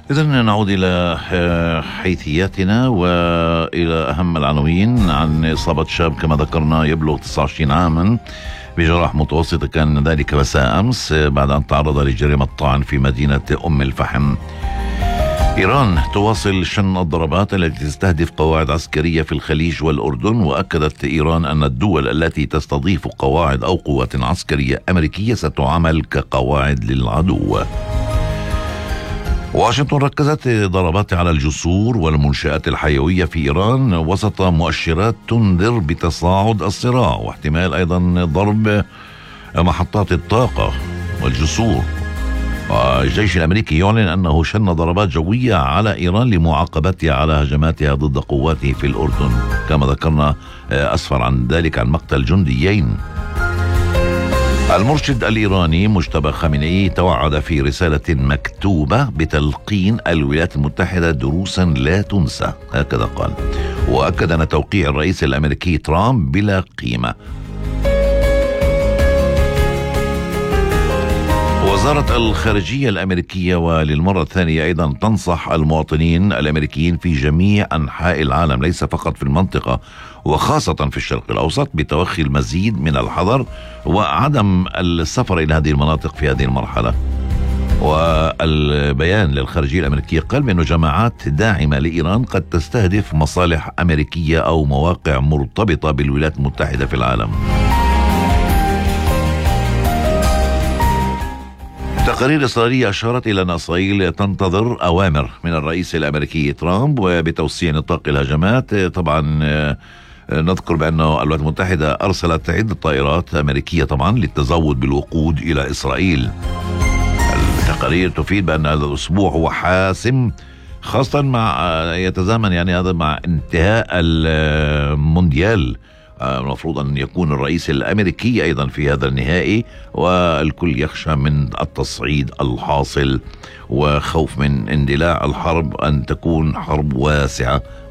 إذن نعود إلى حيثياتنا وإلى أهم العناوين. عن إصابة شاب كما ذكرنا يبلغ 29 عاما بجراح متوسطة، كان ذلك مساء أمس بعد أن تعرض لجريمة طعن في مدينة أم الفحم. إيران تواصل شن الضربات التي تستهدف قواعد عسكرية في الخليج والأردن، وأكدت إيران أن الدول التي تستضيف قواعد أو قوات عسكرية أمريكية ستعامل كقواعد للعدو. واشنطن ركزت ضرباتها على الجسور والمنشآت الحيوية في إيران وسط مؤشرات تنذر بتصاعد الصراع واحتمال أيضا ضرب محطات الطاقة والجسور. الجيش الأمريكي يعلن أنه شن ضربات جوية على إيران لمعاقبتها على هجماتها ضد قواته في الأردن، كما ذكرنا أسفر عن ذلك عن مقتل جنديين. المرشد الإيراني مجتبى خامنئي توعد في رسالة مكتوبة بتلقين الولايات المتحدة دروسا لا تنسى، هكذا قال، وأكد أن توقيع الرئيس الأمريكي ترامب بلا قيمة. وزارة الخارجية الأمريكية وللمرة الثانية أيضا تنصح المواطنين الأمريكيين في جميع أنحاء العالم ليس فقط في المنطقة وخاصة في الشرق الأوسط بتوخي المزيد من الحذر وعدم السفر إلى هذه المناطق في هذه المرحلة. والبيان للخارجية الأمريكية قال بأن جماعات داعمة لإيران قد تستهدف مصالح أمريكية أو مواقع مرتبطة بالولايات المتحدة في العالم. تقارير إسرائيلية أشارت إلى أن إسرائيل تنتظر أوامر من الرئيس الأمريكي ترامب وبتوسيع نطاق الهجمات. طبعا نذكر بأن الولايات المتحدة أرسلت عدة طائرات أمريكية طبعا للتزود بالوقود إلى إسرائيل. التقارير تفيد بأن هذا الأسبوع هو حاسم، خاصة مع يتزامن يعني هذا مع انتهاء المونديال. المفروض أن يكون الرئيس الأمريكي أيضا في هذا النهائي، والكل يخشى من التصعيد الحاصل وخوف من اندلاع الحرب أن تكون حرب واسعة